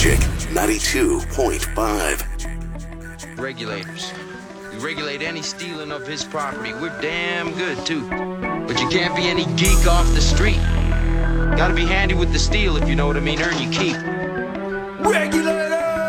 Magic 92.5. Regulators. We regulate any stealing of his property. We're damn good, too. But you can't be any geek off the street. Gotta be handy with the steel, if you know what I mean. Earn your keep. Regulators!